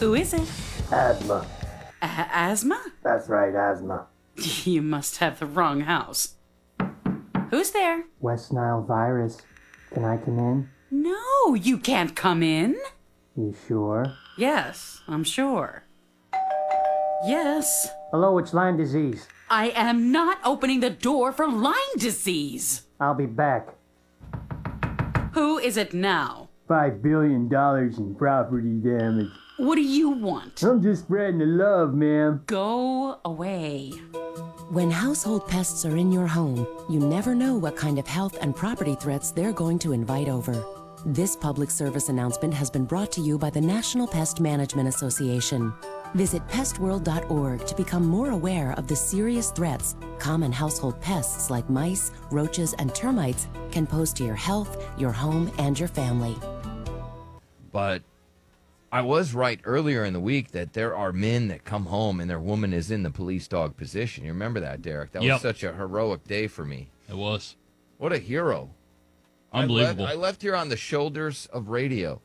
Who is it? Asthma. Asthma? That's right, asthma. You must have the wrong house. Who's there? West Nile virus. Can I come in? No, you can't come in. You sure? Yes, I'm sure. Yes. Hello, it's Lyme disease. I am not opening the door for Lyme disease. I'll be back. Who is it now? $5 billion in property damage. What do you want? I'm just spreading the love, ma'am. Go away. When household pests are in your home, you never know what kind of health and property threats they're going to invite over. This public service announcement has been brought to you by the National Pest Management Association. Visit pestworld.org to become more aware of the serious threats common household pests like mice, roaches, and termites can pose to your health, your home, and your family. But I was right earlier in the week that there are men that come home and their woman is in the police dog position. You remember that, Derek? That was such a heroic day for me. It was. What a hero. Unbelievable. I left here on the shoulders of radio.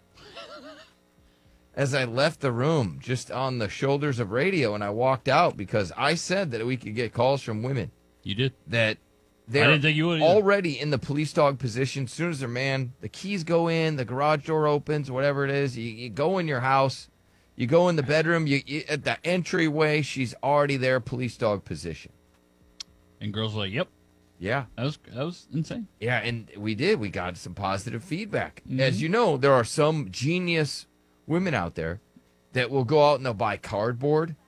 As I left the room, just on the shoulders of radio, and I walked out because I said that we could get calls from women. You did? That I they're didn't think you would either. already in the police dog position. As soon as their man, the keys go in, the garage door opens, whatever it is, you go in your house, you go in the bedroom, you at the entryway, she's already there, police dog position. And girls were like, yep. Yeah. That was insane. Yeah, and we got some positive feedback. Mm-hmm. As you know, there are some genius women out there that will go out and they'll buy cardboard